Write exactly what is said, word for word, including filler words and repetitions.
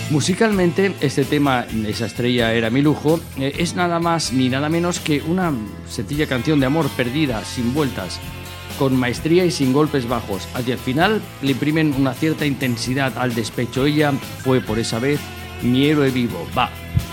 Musicalmente, este tema, Esa estrella era mi lujo, eh, es nada más ni nada menos que una sencilla canción de amor perdida, sin vueltas, con maestría y sin golpes bajos. Hacia el final le imprimen una cierta intensidad al despecho. Ella fue por esa vez mi héroe vivo. Va.